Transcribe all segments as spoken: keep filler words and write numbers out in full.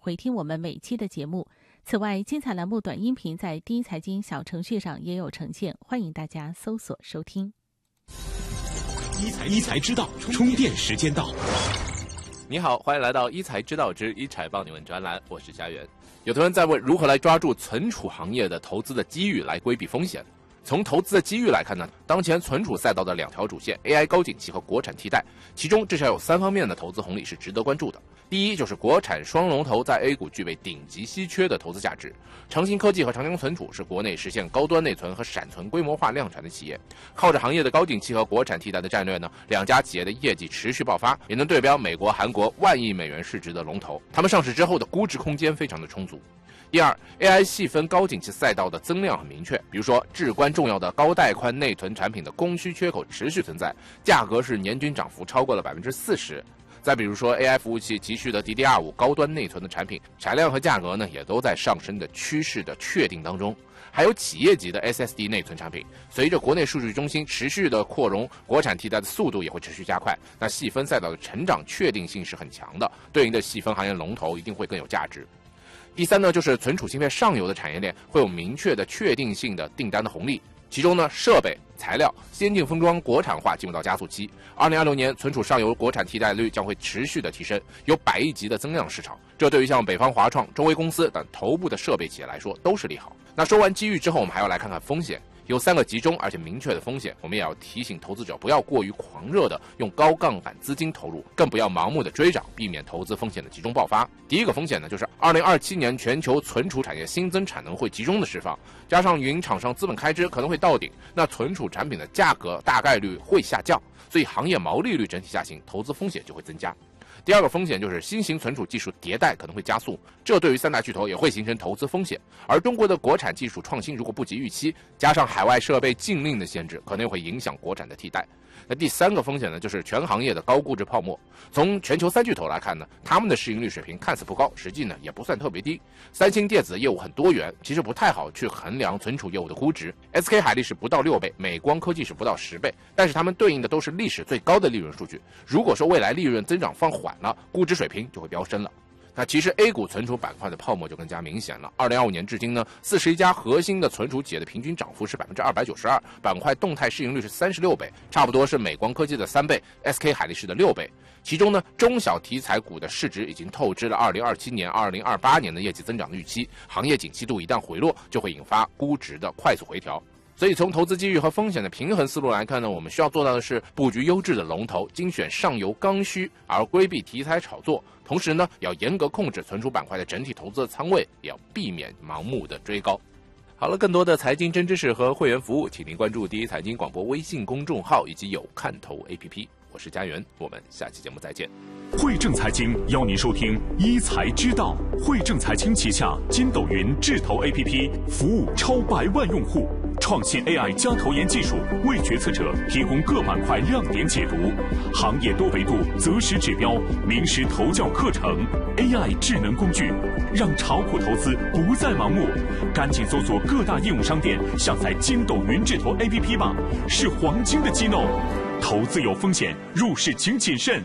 回听我们每期的节目。此外，精彩栏目短音频在第一财经小程序上也有呈现，欢迎大家搜索收听。 一财一财知道，充电时间到。 你好，欢迎来到一财知道之一财帮你问专栏，我是佳源。有同学在问如何来抓住存储行业的投资的机遇来规避风险。从投资的机遇来看呢，当前存储赛道的两条主线 A I 高景气和国产替代，其中至少有三方面的投资红利是值得关注的。第一，就是国产双龙头在 A 股具备顶级稀缺的投资价值。长兴科技和长江存储是国内实现高端内存和闪存规模化量产的企业，靠着行业的高景气和国产替代的战略呢，两家企业的业绩持续爆发，也能对标美国、韩国万亿美元市值的龙头。他们上市之后的估值空间非常的充足。第二 ，A I 细分高景气赛道的增量很明确，比如说至关重要的高带宽内存产品的供需缺口持续存在，价格是年均涨幅超过了百分之四十。再比如说 A I 服务器急需的 D D R 五 高端内存的产品，产量和价格呢也都在上升的趋势的确定当中。还有企业级的 S S D 内存产品，随着国内数据中心持续的扩容，国产替代的速度也会持续加快。那细分赛道的成长确定性是很强的，对应的细分行业龙头一定会更有价值。第三呢，就是存储芯片上游的产业链会有明确的确定性的订单的红利，其中呢，设备、材料、先进封装国产化进入到加速期。二零二六年，存储上游国产替代率将会持续的提升，有百亿级的增量市场。这对于像北方华创、中微公司等头部的设备企业来说都是利好。那说完机遇之后，我们还要来看看风险。有三个集中而且明确的风险，我们也要提醒投资者不要过于狂热的用高杠杆资金投入，更不要盲目的追涨，避免投资风险的集中爆发。第一个风险呢，就是二零二七年全球存储产业新增产能会集中的释放，加上云厂商资本开支可能会到顶，那存储产品的价格大概率会下降，所以行业毛利率整体下行，投资风险就会增加。第二个风险就是新型存储技术迭代可能会加速，这对于三大巨头也会形成投资风险。而中国的国产技术创新如果不及预期，加上海外设备禁令的限制，可能会影响国产的替代。那第三个风险呢，就是全行业的高估值泡沫。从全球三巨头来看呢，他们的市盈率水平看似不高，实际呢也不算特别低。三星电子的业务很多元，其实不太好去衡量存储业务的估值。S K 海力士不到六倍，美光科技是不到十倍，但是他们对应的都是历史最高的利润数据。如果说未来利润增长放缓了，估值水平就会飙升了。那其实 A 股存储板块的泡沫就更加明显了。二零二五年至今呢，四十一家核心的存储企业的平均涨幅是百分之二百九十二，板块动态市盈率是三十六倍，差不多是美光科技的三倍 ，S K 海力士的六倍。其中呢，中小题材股的市值已经透支了二零二七年、二零二八年的业绩增长的预期，行业景气度一旦回落，就会引发估值的快速回调。所以从投资机遇和风险的平衡思路来看呢，我们需要做到的是布局优质的龙头，精选上游刚需，而规避题材炒作。同时呢，要严格控制存储板块的整体投资的仓位，也要避免盲目的追高。好了，更多的财经真知识和会员服务，请您关注第一财经广播微信公众号以及有看头 A P P。我是佳源，我们下期节目再见。 汇正财经邀您收听一财知道。汇正财经旗下筋斗云智投 A P P 服务超百万用户，创新 A I 加投研技术为决策者提供各板块亮点解读，行业多维度择时指标，名师投教课程 ，A I 智能工具，让炒股投资不再盲目。赶紧搜索各大应用商店下载筋斗云智投 A P P 吧，是黄金的机弄。投资有风险，入市请谨慎。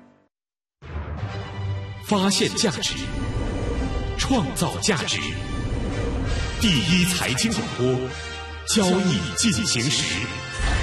发现价值，创造价值。第一财经广播，交易进行时。